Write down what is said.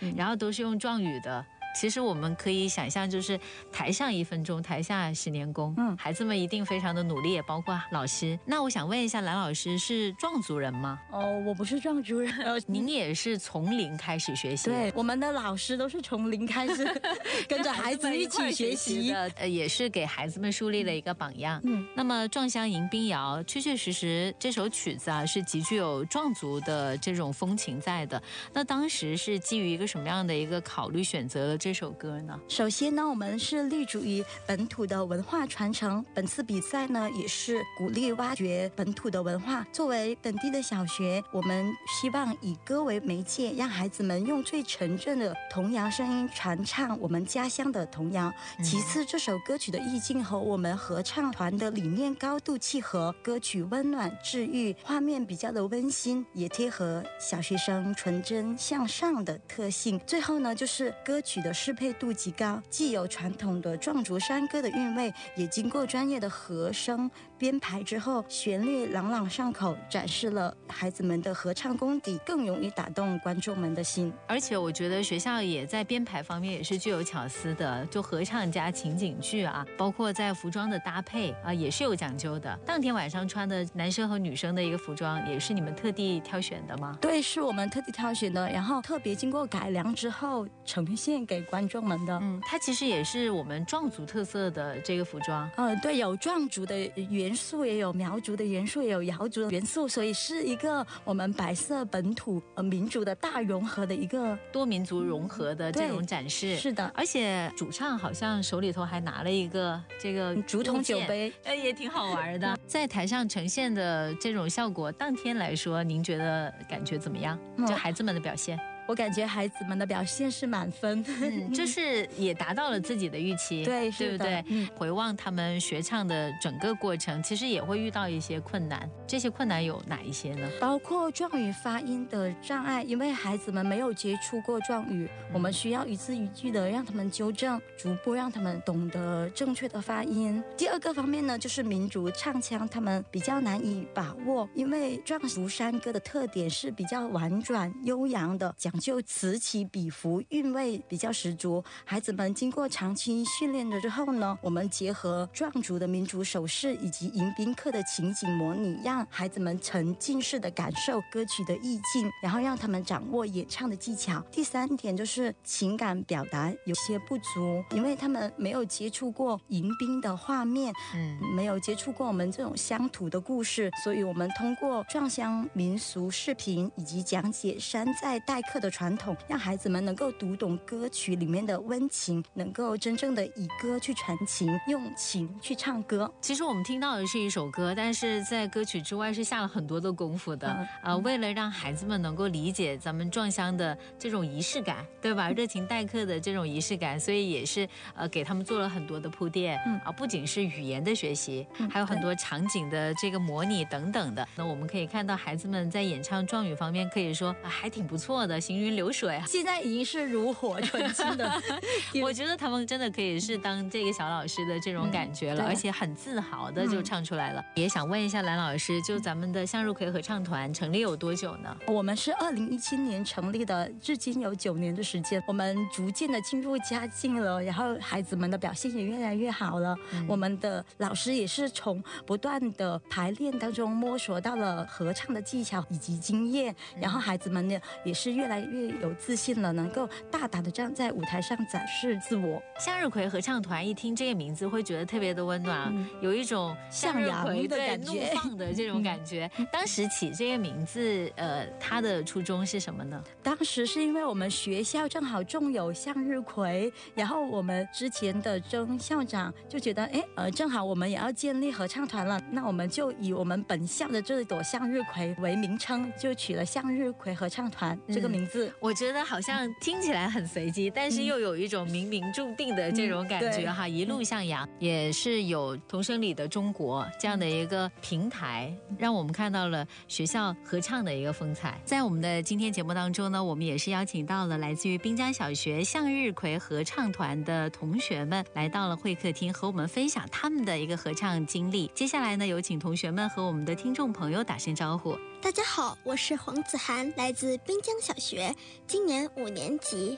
然后都是用壮语的。其实我们可以想象，就是台上1分钟，台下10年功。孩子们一定非常的努力，也包括老师。那我想问一下，蓝老师是壮族人吗？ 我不是壮族人。 您也是从零开始学习？ 对，我们的老师都是从零开始跟着孩子一起学习的，也是给孩子们树立了一个榜样。那么《壮乡迎宾谣》确确实实这首曲子啊，是极具有壮族的这种风情在的。那当时是基于一个什么样的一个考虑选择了这首歌呢？ 首先呢，我们是立足于本土的文化传承。本次比赛呢，也是鼓励挖掘本土的文化。作为本地的小学，我们希望以歌为媒介，让孩子们用最纯正的童谣声音传唱我们家乡的童谣。其次，这首歌曲的意境和我们合唱团的理念高度契合，歌曲温暖治愈，画面比较的温馨，也贴合小学生纯真向上的特性。最后呢，就是歌曲的适配度极高，既有传统的壮族山歌的韵味，也经过专业的和声编排之后，旋律朗朗上口，展示了孩子们的合唱功底，更容易打动观众们的心。 而且我觉得学校也在编排方面也是具有巧思的，就合唱加情景剧啊，包括在服装的搭配啊，也是有讲究的。当天晚上穿的男生和女生的一个服装，也是你们特地挑选的吗？ 对，是我们特地挑选的，然后特别经过改良之后呈现给观众们的。 它其实也是我们壮族特色的这个服装。 对，有壮族的元素，也有苗族的元素，也有瑶族的元素，所以是一个我们白色本土民族的大融合的一个多民族融合的这种展示。 是的， 而且主唱好像手里头还拿了一个这个竹筒酒杯， 也挺好玩的。在台上呈现的这种效果，当天来说，您觉得感觉怎么样？就孩子们的表现？ 我感觉孩子们的表现是满分， 就是也达到了自己的预期， 对不对？回望他们学唱的整个过程，其实也会遇到一些困难。这些困难有哪一些呢？ 包括壮语发音的障碍，因为孩子们没有接触过壮语，我们需要一字一句的让他们纠正，逐步让他们懂得正确的发音。第二个方面呢，就是民族唱腔，他们比较难以把握，因为壮族山歌的特点是比较婉转悠扬的，讲就此起彼伏，韵味比较十足。孩子们经过长期训练了之后呢，我们结合壮族的民族手势以及迎宾客的情景模拟，让孩子们沉浸式的感受歌曲的意境，然后让他们掌握演唱的技巧。第三点就是情感表达有些不足，因为他们没有接触过迎宾的画面，没有接触过我们这种乡土的故事，所以我们通过壮乡民俗视频以及讲解山寨代课的传统，让孩子们能够读懂歌曲里面的温情，能够真正的以歌去传情，用情去唱歌。 其实我们听到的是一首歌，但是在歌曲之外是下了很多的功夫的。为了让孩子们能够理解咱们壮乡的这种仪式感，对吧？热情待客的这种仪式感，所以也是给他们做了很多的铺垫。不仅是语言的学习，还有很多场景的这个模拟等等的。那我们可以看到孩子们在演唱壮语方面，可以说还挺不错的，行云流水。 现在已经是炉火纯青的我觉得他们真的可以是当这个小老师的这种感觉了，而且很自豪的就唱出来了。也想问一下蓝老师，就咱们的向日葵合唱团成立有多久呢？ 我们是2017年成立的，至今有9年的时间。我们逐渐的进入佳境了，然后孩子们的表现也越来越好了。我们的老师也是从不断的排练当中摸索到了合唱的技巧以及经验，然后孩子们呢也是越来越有自信了，能够大胆的站在舞台上展示自我。 向日葵合唱团一听这个名字会觉得特别的温暖，有一种向日葵的感觉，怒放的这种感觉。当时起这个名字，它的初衷是什么呢？ 当时是因为我们学校正好种有向日葵，然后我们之前的曾校长就觉得，正好我们也要建立合唱团了，那我们就以我们本校的这朵向日葵为名称，就取了向日葵合唱团这个名字。 我觉得好像听起来很随机，但是又有一种冥冥注定的这种感觉哈。一路向阳，也是有童声里的中国这样的一个平台，让我们看到了学校合唱的一个风采。在我们的今天节目当中呢，我们也是邀请到了来自于滨江小学向日葵合唱团的同学们来到了会客厅，和我们分享他们的一个合唱经历。接下来呢，有请同学们和我们的听众朋友打声招呼。 大家好，我是黄子涵，来自滨江小学，今年5年级。